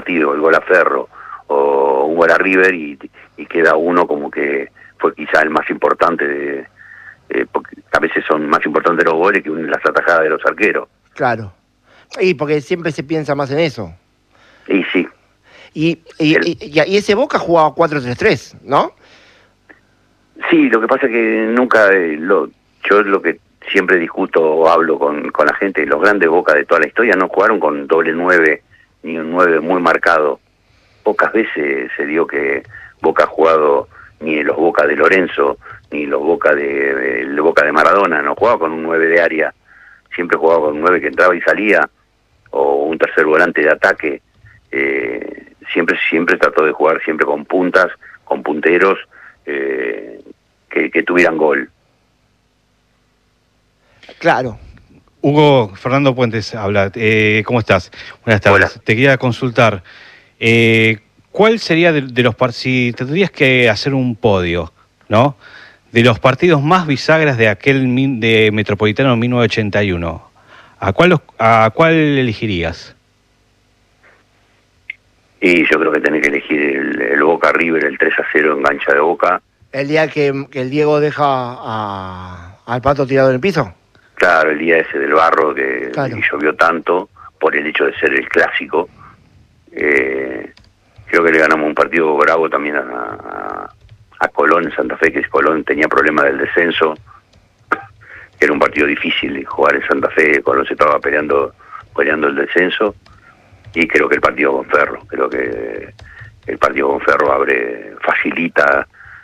partido, el gol a Ferro o un gol a River y queda uno como que fue quizá el más importante, porque a veces son más importantes los goles que las atajadas de los arqueros. Claro. Y porque siempre se piensa más en eso. Y sí. Y ese Boca jugaba 4-3-3, ¿no? Sí, lo que pasa es que nunca, yo lo que siempre discuto o hablo con la gente, los grandes Boca de toda la historia no jugaron con doble 9, ni un 9 muy marcado. Pocas veces se dio que Boca ha jugado, ni los Boca de Lorenzo, ni los Boca el Boca de Maradona, no jugaba con un 9 de área, siempre jugaba con un 9 que entraba y salía, o un tercer volante de ataque. Siempre trató de jugar siempre con puntas, con punteros que tuvieran gol. Claro. Hugo, Fernando Puentes habla. ¿Cómo estás? Buenas tardes. Hola. Te quería consultar. ¿Cuál sería de los partidos, si tendrías que hacer un podio, ¿no? De los partidos más bisagras de de Metropolitano 1981, ¿a cuál elegirías? Y yo creo que tenés que elegir el Boca River, el 3-0 en cancha de Boca. El día que el Diego deja al Pato tirado en el piso. Claro, el día ese del barro que llovió tanto por el hecho de ser el clásico. Creo que le ganamos un partido bravo también a Colón en Santa Fe, que Colón tenía problemas del descenso, que era un partido difícil de jugar en Santa Fe. Colón se estaba peleando el descenso, y creo que el partido con Ferro, facilita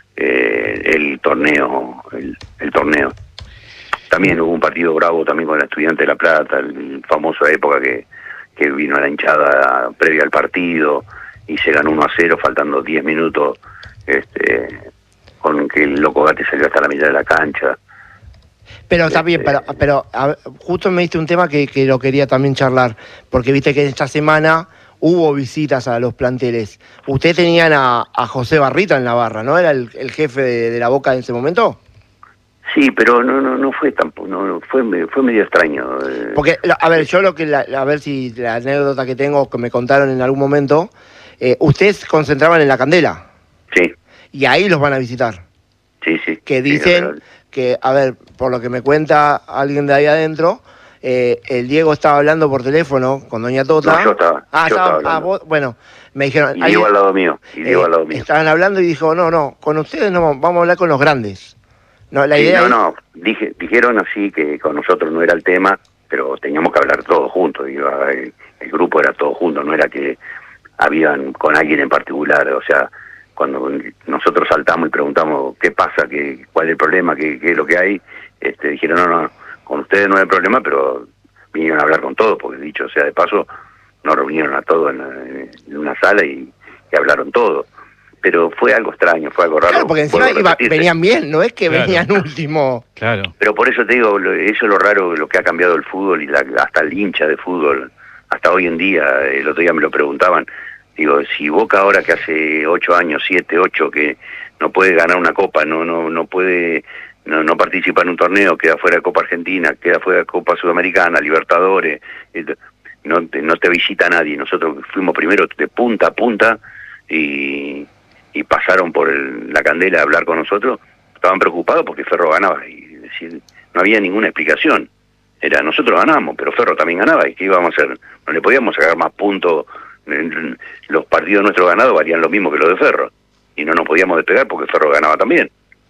el torneo, el torneo. También hubo un partido bravo también con el Estudiante de La Plata, el famoso época que vino a la hinchada previa al partido y se ganó 1-0 faltando 10 minutos, con que el Loco Gatti salió hasta la mitad de la cancha. Pero está bien, pero justo me diste un tema que lo quería también charlar, porque viste que esta semana hubo visitas a los planteles. Ustedes tenían a José Barrita en la barra, ¿no? ¿Era el jefe de la Boca en ese momento? Sí, pero no fue tampoco, fue medio extraño. Porque, a ver, yo a ver si la anécdota que tengo, que me contaron en algún momento, ustedes se concentraban en la Candela. Sí. Y ahí los van a visitar. Sí. Que dicen que, a ver, por lo que me cuenta alguien de ahí adentro, el Diego estaba hablando por teléfono con doña Tota. No, yo estaba hablando. Vos, bueno, me dijeron... Y Diego al lado mío. Estaban hablando y dijo, no, con ustedes no, vamos a hablar con los grandes. No, la idea dijeron así que con nosotros no era el tema, pero teníamos que hablar todos juntos. El grupo era todo junto, no era que habían con alguien en particular. O sea, cuando nosotros saltamos y preguntamos qué pasa, cuál es el problema, qué es lo que hay, dijeron no, con ustedes no hay problema, pero vinieron a hablar con todos, porque dicho sea de paso, nos reunieron a todos en una sala y hablaron todos. Pero fue algo extraño, fue algo raro. Claro, porque encima venían bien, no es que venían último. Claro. Pero por eso te digo, eso es lo raro, lo que ha cambiado el fútbol y hasta el hincha de fútbol, hasta hoy en día. El otro día me lo preguntaban, digo, si Boca ahora que hace 8 años, 7, 8, que no puede ganar una copa, no puede, no participa en un torneo, queda fuera de Copa Argentina, queda fuera de Copa Sudamericana, Libertadores, no te visita nadie. Nosotros fuimos primero de punta a punta y pasaron por la Candela a hablar con nosotros. Estaban preocupados porque Ferro ganaba, y decir, no había ninguna explicación. Era, nosotros ganamos, pero Ferro también ganaba, ¿y qué íbamos a hacer? No le podíamos sacar más puntos. Los partidos nuestros ganados valían lo mismo que los de Ferro, y no nos podíamos despegar porque Ferro ganaba también.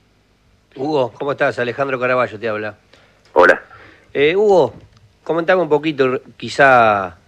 Hugo, ¿cómo estás? Alejandro Caraballo te habla. Hola. Hugo, comentame un poquito, quizá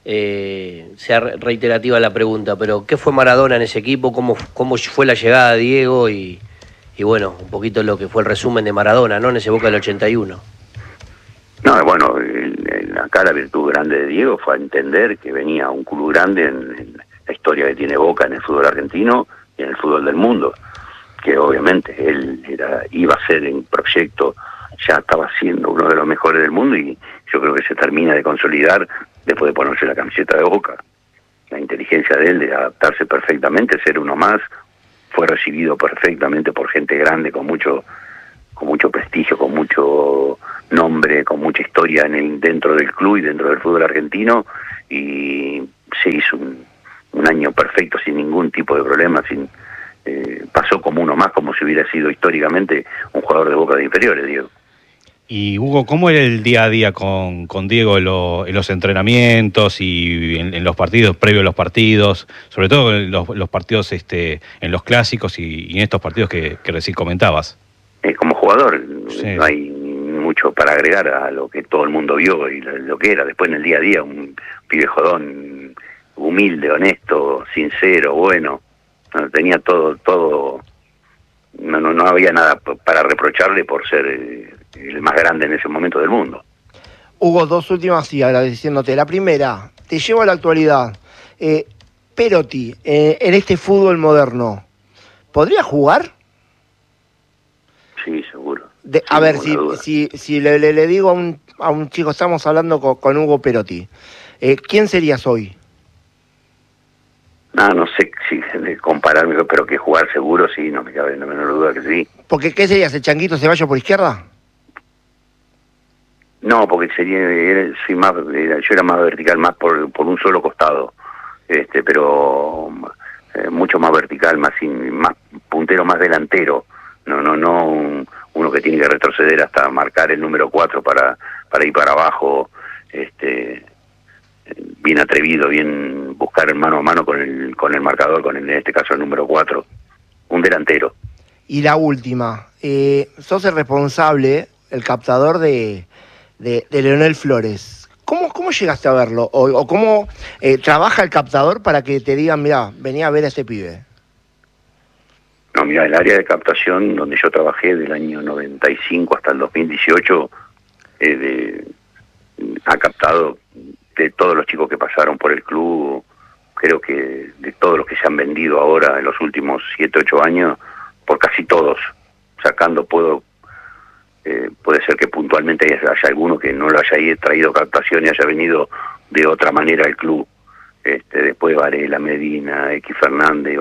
sea reiterativa la pregunta, pero ¿qué fue Maradona en ese equipo? ¿Cómo fue la llegada de Diego? Y bueno, un poquito lo que fue el resumen de Maradona, ¿no? En ese Boca del 81. No, bueno, acá la virtud grande de Diego fue a entender que venía un club grande en la historia que tiene Boca en el fútbol argentino y en el fútbol del mundo, que obviamente él iba a ser en proyecto, ya estaba siendo uno de los mejores del mundo, y yo creo que se termina de consolidar después de ponerse la camiseta de Boca. La inteligencia de él de adaptarse perfectamente, ser uno más, fue recibido perfectamente por gente grande, con mucho prestigio, con mucho nombre, con mucha historia dentro del club y dentro del fútbol argentino, y se hizo un un año perfecto, sin ningún tipo de problema, pasó como uno más, como si hubiera sido históricamente un jugador de Boca de inferiores, Diego. Y Hugo, ¿cómo era el día a día con Diego en los entrenamientos y en los partidos, previo a los partidos, sobre todo en los partidos en los clásicos y en estos partidos que recién comentabas? Como jugador, sí, no hay mucho para agregar a lo que todo el mundo vio y lo que era. Después en el día a día, un pibe jodón, humilde, honesto, sincero, bueno. Tenía todo. No había nada para reprocharle por ser el más grande en ese momento del mundo. Hugo, dos últimas y agradeciéndote. La primera, te llevo a la actualidad. Perotti, en este fútbol moderno, ¿podría jugar? Sí, seguro. A ver, si le digo a un chico, estamos hablando con Hugo Perotti, ¿quién serías hoy? No sé si compararme, pero que jugar seguro sí, no me cabe la menor duda que sí. Porque ¿qué serías, el Changuito Ceballos por izquierda? No, porque yo era más vertical, más por un solo costado, pero mucho más vertical, más puntero, más delantero. No uno que tiene que retroceder hasta marcar el número 4 para ir para abajo, bien atrevido, bien buscar mano a mano con el marcador, en este caso el número 4, un delantero. Y la última, sos el responsable, el captador de Leonel Flores. ¿Cómo llegaste a verlo? ¿O cómo trabaja el captador para que te digan, mirá, venía a ver a este pibe? No, mira, el área de captación donde yo trabajé del año 95 hasta el 2018 ha captado de todos los chicos que pasaron por el club, creo que de todos los que se han vendido ahora en los últimos 7, 8 años, por casi todos, sacando puede ser que puntualmente haya alguno que no lo haya traído captación y haya venido de otra manera al club. Después Varela, Medina, X Fernández,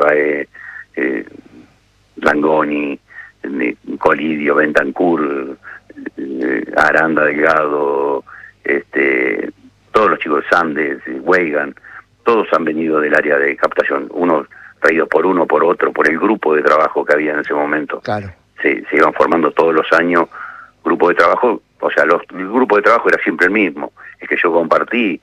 Langoni, Colidio, Bentancur, Aranda Delgado, todos los chicos de Sandes, Weigan, todos han venido del área de captación, unos traídos por uno, por otro, por el grupo de trabajo que había en ese momento. Claro. Se iban formando todos los años grupo de trabajo, o sea, el grupo de trabajo era siempre el mismo, el que yo compartí,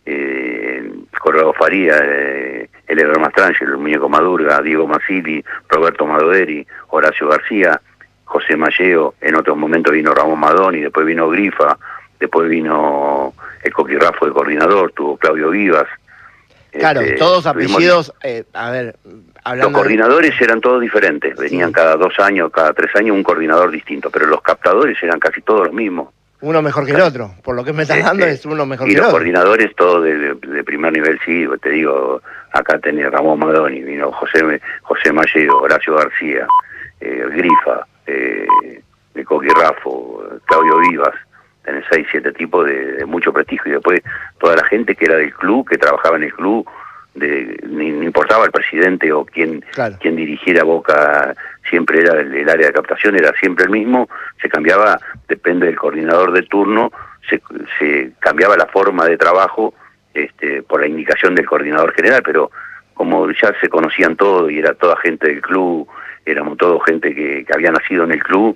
Corrado Faría, Eleanor Mastrangelo, el Muñeco Madurga, Diego Masili, Roberto Madoderi, Horacio García, José Malleo, en otros momentos vino Ramón Madoni, después vino Grifa, después vino el Coqui Raffo de coordinador, tuvo Claudio Vivas. Claro, todos apellidos, hablando los coordinadores eran todos diferentes, venían cada 2 años, cada 3 años un coordinador distinto, pero los captadores eran casi todos los mismos. Uno mejor que el otro, por lo que me estás dando es uno mejor que el otro. Y los coordinadores todos de primer nivel, sí, te digo, acá tenía Ramón Madoni, vino José Malleo, Horacio García, Grifa, de Coqui Raffo, Claudio Vivas, tenés 6, 7 tipos de mucho prestigio, y después toda la gente que era del club, que trabajaba en el club, no importaba el presidente o quien dirigiera Boca, siempre era el área de captación, era siempre el mismo, se cambiaba, depende del coordinador de turno, se cambiaba la forma de trabajo por la indicación del coordinador general, pero como ya se conocían todos y era toda gente del club, éramos toda gente que había nacido en el club,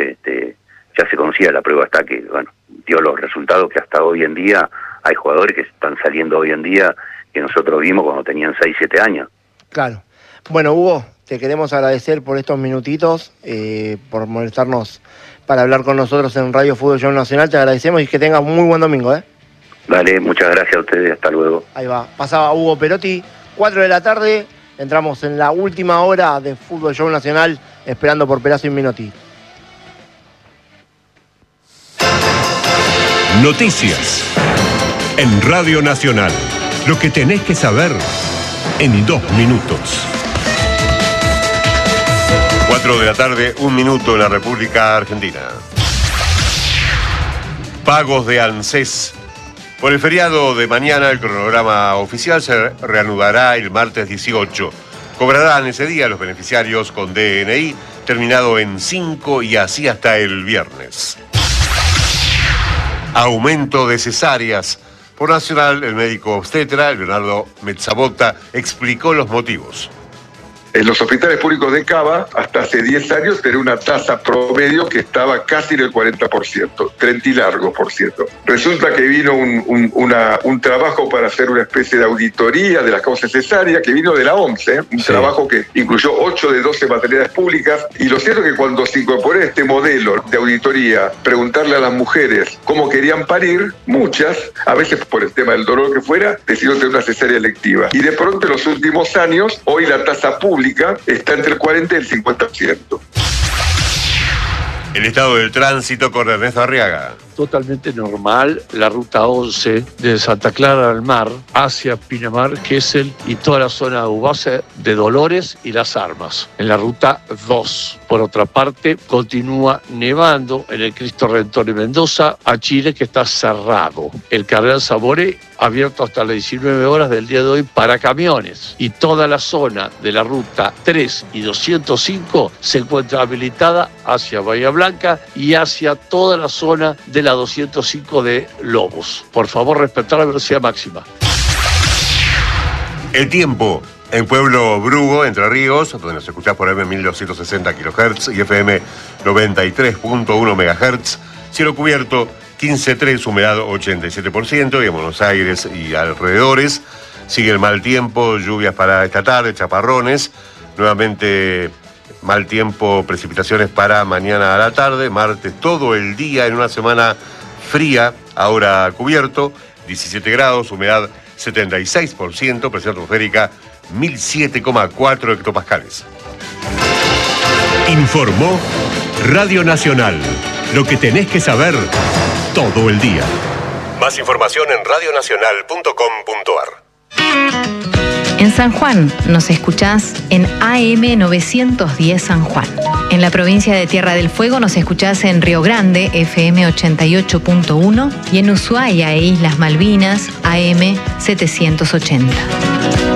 ya se conocía. La prueba está que, bueno, dio los resultados que hasta hoy en día hay jugadores que están saliendo hoy en día que nosotros vimos cuando tenían 6, 7 años. Claro. Bueno, Hugo, te queremos agradecer por estos minutitos, por molestarnos para hablar con nosotros en Radio Fútbol Show Nacional. Te agradecemos y que tengas un muy buen domingo, ¿eh? Dale, muchas gracias a ustedes, hasta luego. Ahí va, pasaba Hugo Perotti, 4 de la tarde, entramos en la última hora de Fútbol Show Nacional, esperando por Pedazo y Minotti. Noticias en Radio Nacional. Lo que tenés que saber en 2 minutos. 4 de la tarde, 1 minuto en la República Argentina. Pagos de ANSES. Por el feriado de mañana, el cronograma oficial se reanudará el martes 18. Cobrarán ese día los beneficiarios con DNI, terminado en 5 y así hasta el viernes. Aumento de cesáreas. Por Nacional, el médico obstetra, Leonardo Mezzabota, explicó los motivos. En los hospitales públicos de Cava, hasta hace 10 años, tenía una tasa promedio que estaba casi en el 40%, 30 y largo, por cierto. Resulta que vino un trabajo para hacer una especie de auditoría de las causas cesáreas, que vino de la OMS, un trabajo que incluyó 8 de 12 maternidades públicas. Y lo cierto es que cuando se incorporó este modelo de auditoría, preguntarle a las mujeres cómo querían parir, muchas, a veces por el tema del dolor que fuera, decidieron tener una cesárea electiva. Y de pronto en los últimos años, hoy la tasa pública está entre el 40 y el 50%. El estado del tránsito con Ernesto Arriaga. Totalmente normal la ruta 11 de Santa Clara al Mar hacia Pinamar, Gesell y toda la zona de Ubase de Dolores y Las Armas. En la ruta 2. Por otra parte, continúa nevando en el Cristo Redentor de Mendoza a Chile, que está cerrado. El Cardenal Saboré abierto hasta las 19 horas del día de hoy para camiones. Y toda la zona de la ruta 3 y 205 se encuentra habilitada hacia Bahía Blanca y hacia toda la zona de la 205 de Lobos. Por favor, respetar la velocidad máxima. El tiempo. En Pueblo Brugo, Entre Ríos, donde nos escuchás por FM 1260 kHz y FM 93.1 MHz, cielo cubierto 15.3, humedad 87%, y en Buenos Aires y alrededores sigue el mal tiempo, lluvias para esta tarde, chaparrones, nuevamente mal tiempo, precipitaciones para mañana a la tarde, martes todo el día en una semana fría, ahora cubierto, 17 grados, humedad 76%, presión atmosférica 1007,4 hectopascales. Informó Radio Nacional. Lo que tenés que saber todo el día. Más información en radionacional.com.ar. En San Juan nos escuchás en AM 910 San Juan. En la provincia de Tierra del Fuego nos escuchás en Río Grande, FM 88.1, y en Ushuaia e Islas Malvinas, AM 780.